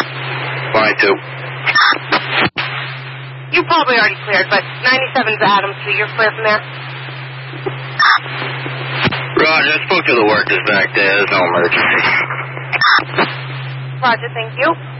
22. You probably already cleared, but 97's Adams Street. You're clear from there? Roger, I spoke to the workers back there. There's no emergency. Roger, thank you.